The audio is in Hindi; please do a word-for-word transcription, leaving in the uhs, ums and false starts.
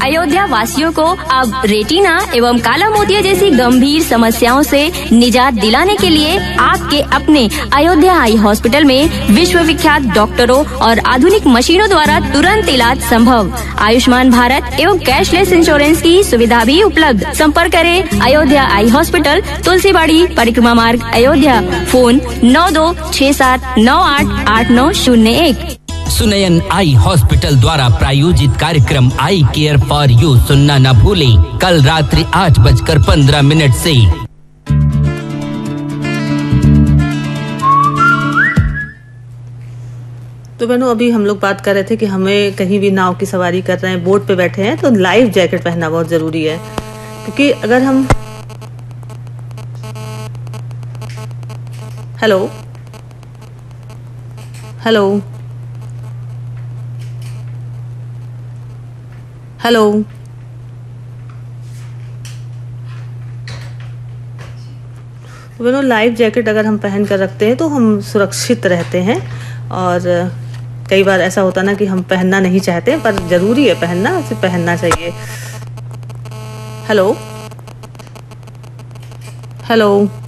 अयोध्या वासियों को अब रेटिना एवं काला मोतिया जैसी गंभीर समस्याओं से निजात दिलाने के लिए आपके अपने अयोध्या आई हॉस्पिटल में विश्व विख्यात डॉक्टरों और आधुनिक मशीनों द्वारा तुरंत इलाज संभव। आयुष्मान भारत एवं कैशलेस इंश्योरेंस की सुविधा भी उपलब्ध। संपर्क करें अयोध्या आई हॉस्पिटल, तुलसीबाड़ी, परिक्रमा मार्ग, अयोध्या। फोन नौ दो छह सात नौ आठ आठ नौ शून्य एक। सुनयन आई हॉस्पिटल द्वारा प्रायोजित कार्यक्रम आई केयर फॉर यू सुनना न भूलें, कल रात्रि आठ बजकर पंद्रह मिनट से। तो बहनों, अभी हम लोग बात कर रहे थे कि हमें कहीं भी नाव की सवारी कर रहे हैं, बोट पे बैठे हैं, तो लाइफ जैकेट पहनना बहुत जरूरी है। क्योंकि अगर हम hello hello hello life jacket अगर हम पहन कर रखते हैं तो हम सुरक्षित रहते हैं। और कई बार ऐसा होता ना कि हम पहनना नहीं चाहते, पर जरूरी है पहनना, उसे पहनना चाहिए। Hello hello